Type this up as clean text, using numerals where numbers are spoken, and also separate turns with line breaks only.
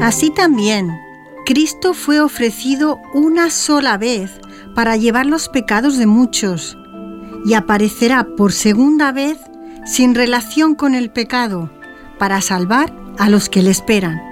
Así también, Cristo fue ofrecido una sola vez para llevar los pecados de muchos y aparecerá por segunda vez sin relación con el pecado para salvar a los que le esperan.